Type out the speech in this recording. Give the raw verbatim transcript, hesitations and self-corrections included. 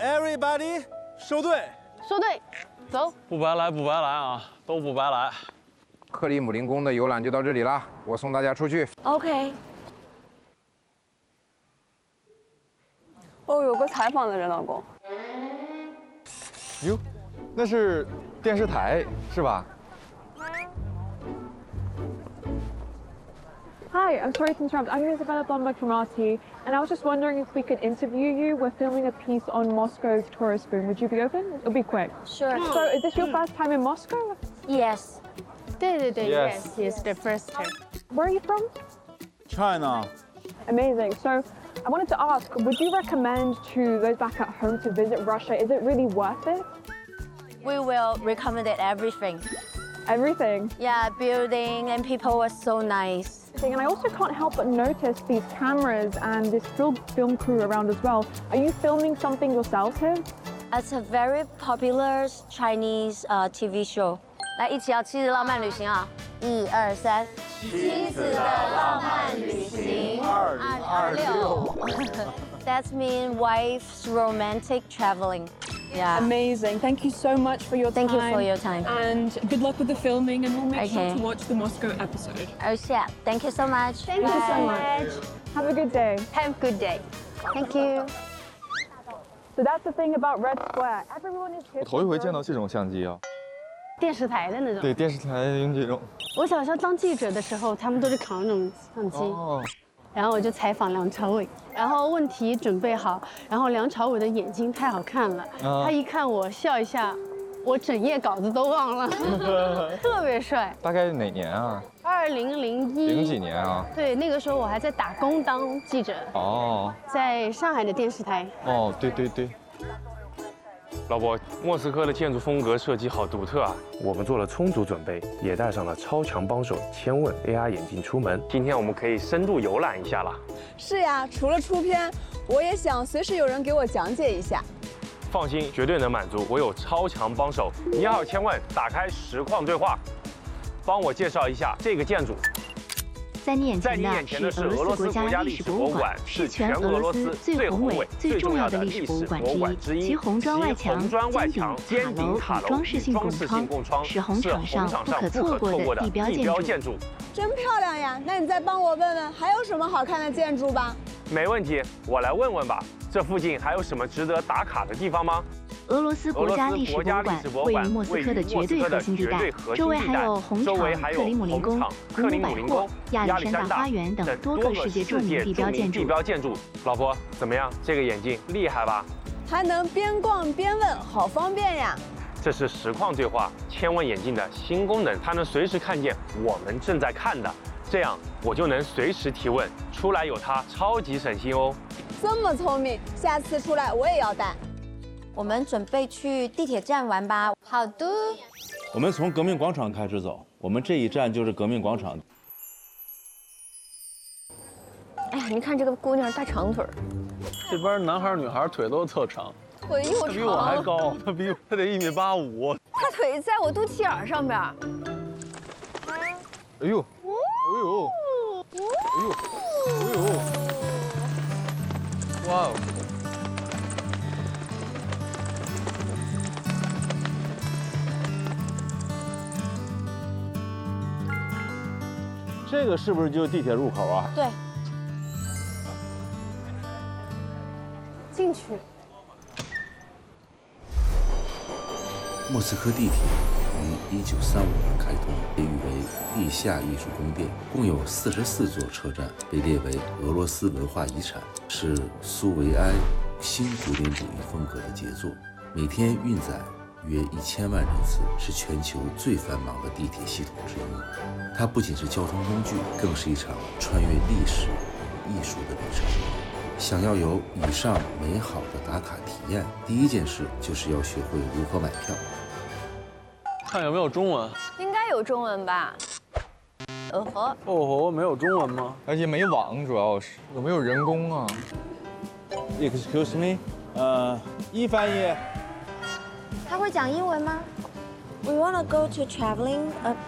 Everybody， 收队。 收队，走。 不白来，不白来啊，都不白来。 克里姆林宫的游览就到这里了，我送大家出去。 OK。 哦，有个采访的人，老公。 哟，那是电视台是吧？ Hi, I'm sorry to interrupt. I'm Isabella Blumberg from R T, and I was just wondering if we could interview you. We're filming a piece on Moscow's tourist boom. Would you be open? It'll be quick. Sure. So, is this your first time in Moscow? Yes. 对对对 Yes. Yes, yes, the first time. Where are you from? China. Amazing. So, I wanted to ask, would you recommend to those back at home to visit Russia? Is it really worth it? We will recommend everything. Everything. Yeah, building and people were so nice. And I also can't help but notice these cameras and this film, film crew around as well. Are you filming something yourselves here? It's a very popular Chinese uh, T V show. 来，一起要妻子浪漫旅行啊！一二三，妻子的浪漫旅行二零二六。That means wife's romantic traveling. Yeah. Amazing. Thank you so much for your time. Thank you for your time. And good luck with the filming, and we'll make Okay. sure to watch the Moscow episode. Oh, yeah. Thank you so much. Thank you so much. Have a good day. Have a good day. Thank you. So that's the thing about Red Square. Everyone is here. 我头一回见到这种相机啊。 电视台的那种。 对，电视台用这种。 我小时候当记者的时候，他们都是扛那种相机。 哦。 然后我就采访梁朝伟，然后问题准备好，然后梁朝伟的眼睛太好看了， 啊、 他一看我笑一下，我整页稿子都忘了，特别帅。 大概哪年啊？ 二零零一。 零几年啊？ 对，那个时候我还在打工当记者。 哦。 在上海的电视台。 哦，对对对。 老伯，莫斯科的建筑风格设计好独特啊！我们做了充足准备，也带上了超强帮手千问 A R 眼镜出门。今天我们可以深度游览一下了。 是呀，除了出片，我也想随时有人给我讲解一下。 放心，绝对能满足。我有超强帮手。你好，千问，打开实况对话，帮我介绍一下这个建筑。 在你眼前的是俄罗斯国家历史博物馆，是全俄罗斯最宏伟、最重要的历史博物馆之一。其红砖外墙、尖顶塔楼、装饰性拱窗是红场上不可错过的地标建筑。 真漂亮呀！那你再帮我问问，还有什么好看的建筑吧？ 没问题，我来问问吧。这附近还有什么值得打卡的地方吗？ 俄罗斯国家历史博物馆位于莫斯科的绝对核心地带，周围还有红场、克里姆林宫、古姆百货、亚历山大花园等多个世界著名地标建筑。 老婆，怎么样？这个眼镜厉害吧？ 还能边逛边问，好方便呀！ 这是实况对话千问眼镜的新功能，它能随时看见我们正在看的，这样我就能随时提问，出来有它超级省心哦。 这么聪明，下次出来我也要戴。 我们准备去地铁站玩吧。好的。 我们从革命广场开始走，我们这一站就是革命广场。 哎呀，你看这个姑娘大长腿儿。 这边男孩女孩腿都特长。 腿又长。 他比我还高，他比他得一米八五。 他腿在我肚脐眼上边。 哎呦，哎呦，哎呦，哎呦，哇哦！ 这个是不是就是地铁入口啊？ 对。进去。 莫斯科地铁于一九三五年开通，被誉为地下艺术宫殿，共有四十四座车站，被列为俄罗斯文化遗产，是苏维埃新古典主义风格的杰作，每天运载 约一千万人次，是全球最繁忙的地铁系统之一。它不仅是交通工具，更是一场穿越历史与艺术的旅程。想要有以上美好的打卡体验，第一件事就是要学会如何买票。 看有没有中文？ 应该有中文吧？ 哦吼。 哦吼，没有中文吗？ 而且没网，主要是有没有人工啊 ？Excuse me， 呃，一翻译。 他会讲英文吗 ？We wanna go to traveling a